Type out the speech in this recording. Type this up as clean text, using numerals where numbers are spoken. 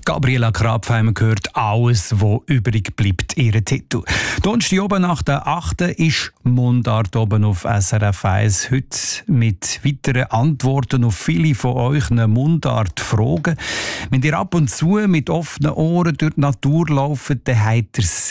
Gabriela Krapfheimer gehört «Alles, wo übrig bleibt», ihren Titel. Donnerstag oben nach der 8. ist Mundart oben auf SRF 1. Heute mit weiteren Antworten auf viele von euch Mundart-Fragen. Wenn ihr ab und zu mit offenen Ohren durch die Natur lauft, dann habt ihr